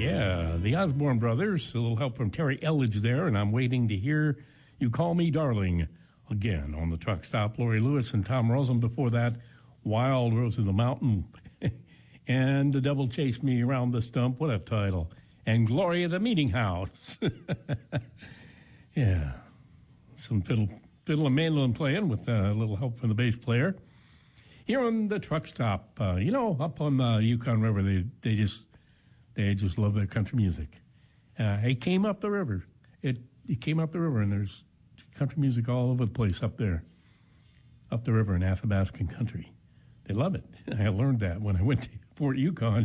Yeah, the Osborne Brothers. A little help from Terry Elledge there, and I'm waiting to hear You Call Me Darling again on the truck stop. Lori Lewis and Tom Rosen before that. Wild Rose of the Mountain. And The Devil Chased Me Around the Stump. What a title. And Glory at the Meeting House. Yeah. Some fiddle and mandolin playing with a little help from the bass player. Here on the truck stop, up on the Yukon River, they just love their country music. It came up the river. It came up the river, and there's country music all over the place up there, up the river in Athabascan country. They love it. I learned that when I went to Fort Yukon.